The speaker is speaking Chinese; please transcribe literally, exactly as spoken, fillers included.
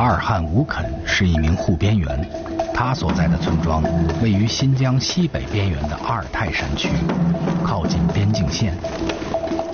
达尔汗吴肯是一名护边员，他所在的村庄位于新疆西北边缘的阿尔泰山区，靠近边境线。